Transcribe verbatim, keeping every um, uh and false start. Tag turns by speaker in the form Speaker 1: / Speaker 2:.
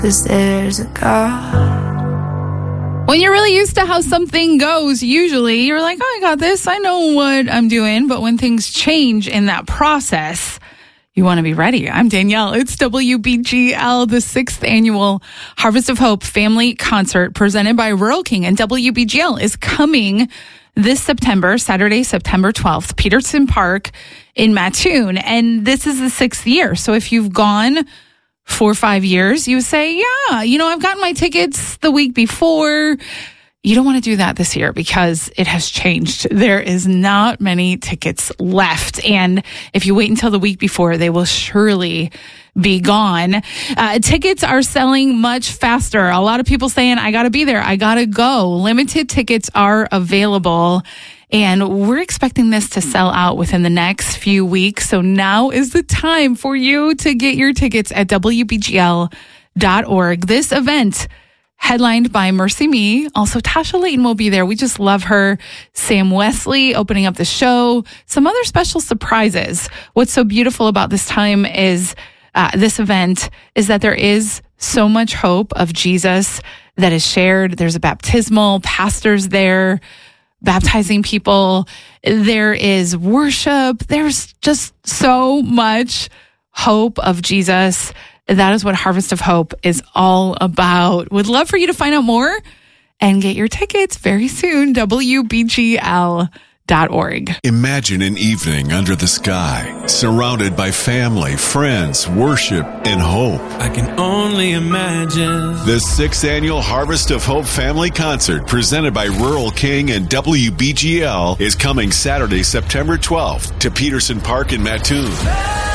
Speaker 1: 'cause there's a God.
Speaker 2: When you're really used to how something goes, usually you're like, oh, I got this. I know what I'm doing. But when things change in that process, you want to be ready. I'm Danielle. It's W B G L, the sixth annual Harvest of Hope Family Concert presented by Rural King, and W B G L is coming this September, Saturday, September twelfth, Peterson Park in Mattoon. And this is the sixth year. So if you've gone four or five years, you say, yeah, you know, I've gotten my tickets the week before. You don't want to do that this year because it has changed. There is not many tickets left. And if you wait until the week before, they will surely be gone. Uh, tickets are selling much faster. A lot of people saying, I got to be there. I got to go. Limited tickets are available. And we're expecting this to sell out within the next few weeks. So now is the time for you to get your tickets at W B G L dot org. This event, headlined by Mercy Me. Also, Tasha Layton will be there. We just love her. Sam Wesley opening up the show. Some other special surprises. What's so beautiful about this time is uh, this event is that there is so much hope of Jesus that is shared. There's a baptismal, pastors there baptizing people. There is worship. There's just so much hope of Jesus. That is what Harvest of Hope is all about. Would love for you to find out more and get your tickets very soon. W B G L dot org.
Speaker 3: Imagine an evening under the sky, surrounded by family, friends, worship, and hope.
Speaker 4: I can only imagine.
Speaker 3: The sixth annual Harvest of Hope Family Concert, presented by Rural King and W B G L, is coming Saturday, September twelfth to Peterson Park in Mattoon.